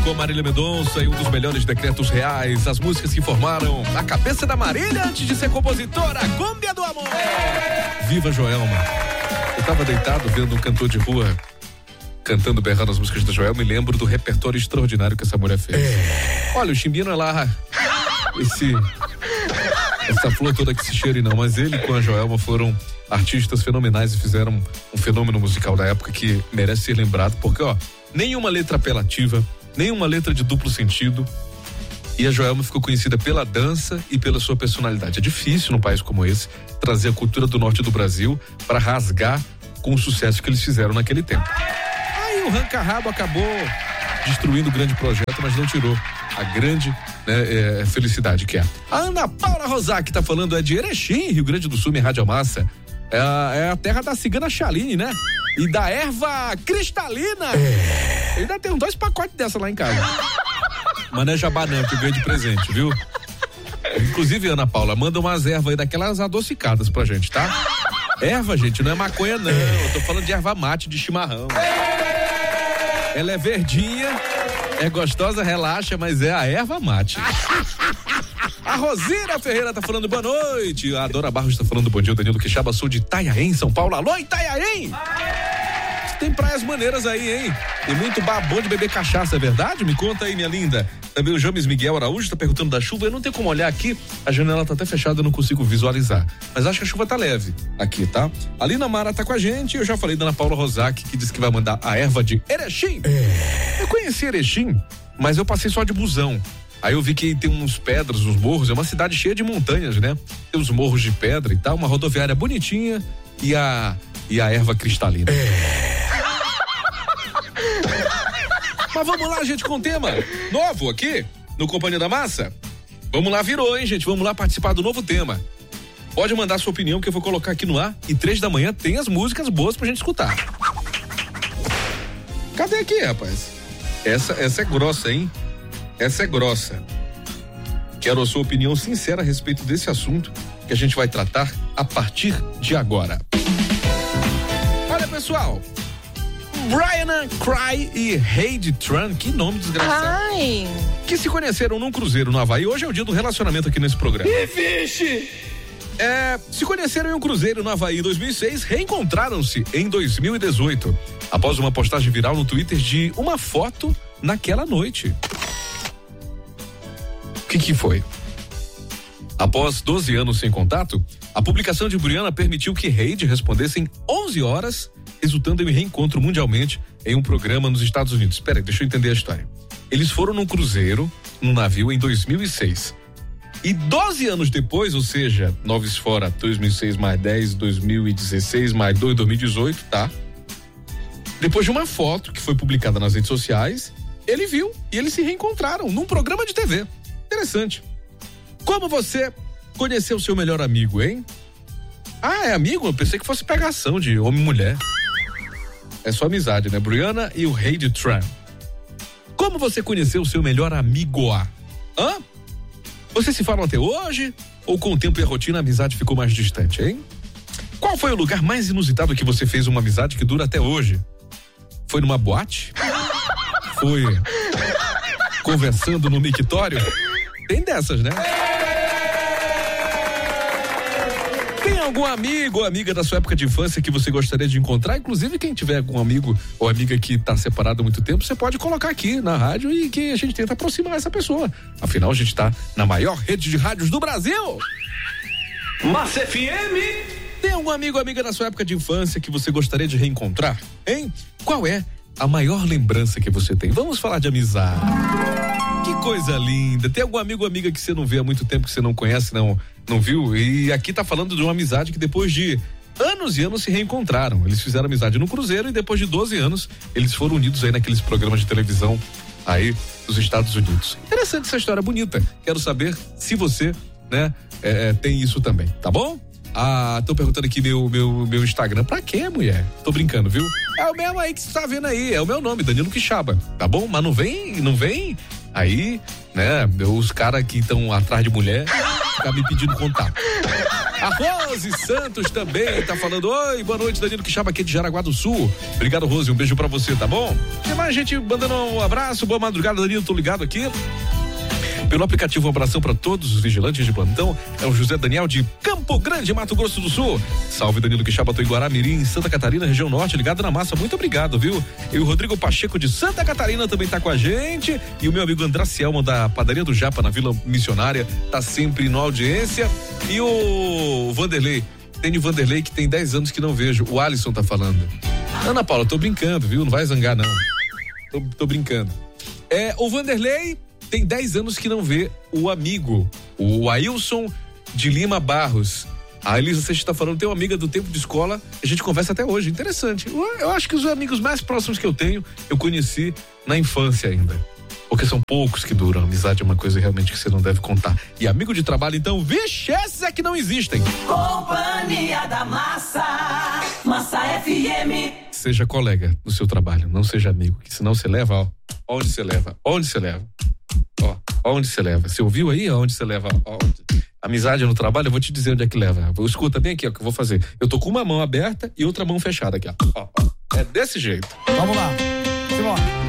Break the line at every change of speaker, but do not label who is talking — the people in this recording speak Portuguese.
com Marília Mendonça e um dos melhores decretos reais, as músicas que formaram a cabeça da Marília antes de ser compositora, Cúmbia do Amor. Viva Joelma. Eu tava deitado vendo um cantor de rua cantando, berrando as músicas da Joelma, me lembro do repertório extraordinário que essa mulher fez. Olha, o Chimbinha não é lá essa flor toda que se cheire não, mas ele com a Joelma foram artistas fenomenais e fizeram um fenômeno musical da época que merece ser lembrado, porque nenhuma letra apelativa, nenhuma letra de duplo sentido, e a Joelma ficou conhecida pela dança e pela sua personalidade. É difícil num país como esse trazer a cultura do norte do Brasil para rasgar com o sucesso que eles fizeram naquele tempo. Aí o arranca-rabo acabou destruindo o grande projeto, mas não tirou a grande felicidade que é. A Ana Paula Rosac tá falando de Erechim, Rio Grande do Sul, minha Rádio Massa. É a terra da cigana Chaline, né? E da erva cristalina. Ainda tem 2 pacotes dessa lá em casa. Mas não é jabá não, que eu ganhei de presente, viu? Inclusive, Ana Paula, manda umas ervas aí daquelas adocicadas pra gente, tá? Erva, gente, não é maconha não. Eu tô falando de erva mate de chimarrão. Ela é verdinha, é gostosa, relaxa, mas é a erva mate. A Rosina Ferreira tá falando boa noite. A Dora Barros tá falando bom dia. O Danilo Quixaba, sou de Itanhaém, São Paulo. Alô, Itanhaém! Tem praias maneiras aí, hein? Tem muito bom de beber cachaça, é verdade? Me conta aí, minha linda. Também o James Miguel Araújo tá perguntando da chuva. Eu não tenho como olhar aqui, a janela tá até fechada, eu não consigo visualizar. Mas acho que a chuva tá leve aqui, tá? A Lina Mara tá com a gente. Eu já falei da Ana Paula Rosac, que disse que vai mandar a erva de Erechim. Eu conheci Erechim, mas eu passei só de busão. Aí eu vi que tem uns pedras, uns morros, é uma cidade cheia de montanhas, né? Tem uns morros de pedra e tal, uma rodoviária bonitinha e a erva cristalina. Mas vamos lá, gente, com um tema novo aqui no Companhia da Massa. Vamos lá, virou, hein, gente? Vamos lá participar do novo tema. Pode mandar sua opinião que eu vou colocar aqui no ar e 3 da manhã tem as músicas boas pra gente escutar. Cadê aqui, rapaz? Essa é grossa, hein? Essa é grossa. Quero a sua opinião sincera a respeito desse assunto que a gente vai tratar a partir de agora. Olha, pessoal, Brianna Cry e Heidi Tran, que nome desgraçado.
Ai.
Que se conheceram num cruzeiro no Havaí. Hoje é o dia do relacionamento aqui nesse programa.
E vixe!
Se conheceram em um cruzeiro no Havaí em 2006, reencontraram-se em 2018, após uma postagem viral no Twitter de uma foto naquela noite. O que foi? Após 12 anos sem contato, a publicação de Brianna permitiu que Heidi respondesse em 11 horas, resultando em um reencontro mundialmente em um programa nos Estados Unidos. Espera aí, deixa eu entender a história. Eles foram num cruzeiro, num navio, em 2006. E 12 anos depois, ou seja, 9 fora, 2006 mais 10, 2016 mais 2, 2018, tá? Depois de uma foto que foi publicada nas redes sociais, ele viu e eles se reencontraram num programa de TV. Interessante. Como você conheceu o seu melhor amigo, hein? Ah, é amigo? Eu pensei que fosse pegação de homem e mulher. É só amizade, né? Brianna e o Heidi Tran. Como você conheceu o seu melhor amigo? Hã? Vocês se falam até hoje? Ou com o tempo e a rotina a amizade ficou mais distante, hein? Qual foi o lugar mais inusitado que você fez uma amizade que dura até hoje? Foi numa boate? Foi conversando no mictório? Tem dessas, né? Tem algum amigo ou amiga da sua época de infância que você gostaria de encontrar? Inclusive, quem tiver algum amigo ou amiga que está separado há muito tempo, você pode colocar aqui na rádio e que a gente tenta aproximar essa pessoa. Afinal, a gente está na maior rede de rádios do Brasil.
Massa FM.
Tem algum amigo ou amiga da sua época de infância que você gostaria de reencontrar? Hein? Qual é a maior lembrança que você tem? Vamos falar de amizade. Que coisa linda. Tem algum amigo ou amiga que você não vê há muito tempo, que você não conhece, não viu? E aqui tá falando de uma amizade que depois de anos e anos se reencontraram. Eles fizeram amizade no cruzeiro e depois de 12 anos eles foram unidos aí naqueles programas de televisão aí dos Estados Unidos. Interessante essa história, bonita. Quero saber se você, né, tem isso também, tá bom? Tô perguntando aqui meu Instagram. Pra quê, mulher? Tô brincando, viu? É o mesmo aí que você tá vendo aí. É o meu nome, Danilo Quixaba, tá bom? Mas não vem aí, né? Os caras que estão atrás de mulher ficam me pedindo contato. A Rose Santos também tá falando, oi, boa noite, Danilo Quixaba aqui de Jaraguá do Sul. Obrigado, Rose, um beijo pra você, tá bom? Tem mais gente mandando um abraço, boa madrugada, Danilo, tô ligado aqui. Pelo aplicativo, um abração para todos os vigilantes de plantão. É o José Daniel de Campo Grande, Mato Grosso do Sul. Salve, Danilo Quixaba, tô em Guaramirim, Santa Catarina, região norte, ligado na massa. Muito obrigado, viu? E o Rodrigo Pacheco de Santa Catarina também tá com a gente. E o meu amigo Andracielmo da Padaria do Japa, na Vila Missionária, tá sempre na audiência. E o Vanderlei, tem o Vanderlei que tem 10 anos que não vejo. O Alisson tá falando. Ana Paula, tô brincando, viu? Não vai zangar, não. Tô brincando. O Vanderlei tem 10 anos que não vê o amigo, o Ailson de Lima Barros. A Elisa Seixas está falando, tem uma amiga do tempo de escola, a gente conversa até hoje, interessante. Eu acho que os amigos mais próximos que eu tenho, eu conheci na infância ainda. Porque são poucos que duram, amizade é uma coisa realmente que você não deve contar. E amigo de trabalho, então, vixe, esses é que não existem.
Companhia da Massa, Massa FM.
Seja colega do seu trabalho, não seja amigo, que senão você leva, ó, onde você leva, onde você leva. Ó, onde você leva? Você ouviu aí? Onde você leva? Amizade no trabalho, eu vou te dizer onde é que leva. Escuta bem aqui, ó, o que eu vou fazer. Eu tô com uma mão aberta e outra mão fechada aqui, ó. É desse jeito.
Vamos lá. Simone.